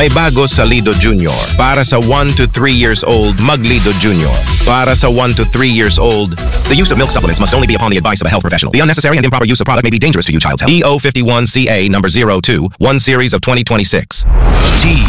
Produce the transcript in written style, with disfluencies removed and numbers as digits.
May bago sa Lido Junior. Para sa 1 to 3 years old, mag-Lido Junior. Para sa 1 to 3 years old, the use of milk supplements must only be upon the advice of a health professional. The unnecessary and improper use of product may be dangerous to your child's health. EO51CA number 02, 1 series of 2026.